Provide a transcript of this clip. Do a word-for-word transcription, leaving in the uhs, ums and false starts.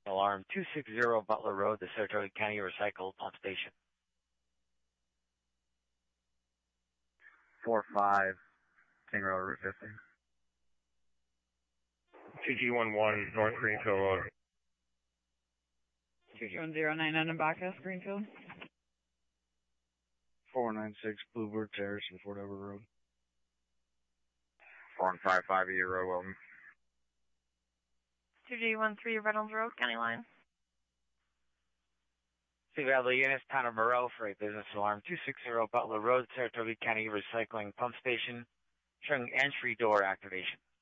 Alarm two six zero Butler Road, the Saratoga County Recycle Pump Station. four five, King Road, Route fifty. T G one one, North Greenfield Road. one zero nine nine in Bacchus, Greenfield. four nine six, Bluebird Terrace and Fort Edward Road. four one five five, E Road, Wilton. two G one three, Reynolds Road, County Line. Sea Valley Units, Town of Moreau, for a business alarm two six zero Butler Road, Saratoga County Recycling Pump Station, showing entry door activation.